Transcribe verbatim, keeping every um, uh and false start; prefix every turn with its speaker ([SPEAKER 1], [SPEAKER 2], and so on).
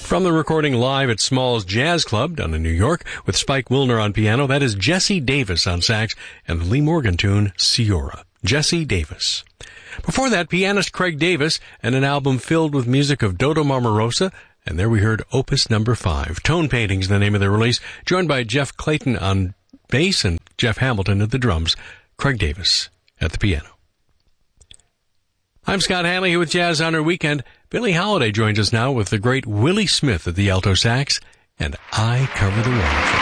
[SPEAKER 1] From the recording live at Small's Jazz Club down in New York with Spike Wilner on piano, that is Jesse Davis on sax and the Lee Morgan tune, Ciora. Jesse Davis. Before that, pianist Craig Davis and an album filled with music of Dodo Marmarosa, and there we heard Opus Number five. Tone Paintings, the name of their release, joined by Jeff Clayton on bass and Jeff Hamilton at the drums, Craig Davis at the piano. I'm Scott Hanley here with Jazz on Our Weekend. Billie Holiday joins us now with the great Willie Smith at the alto sax, and I Cover the Waterfront.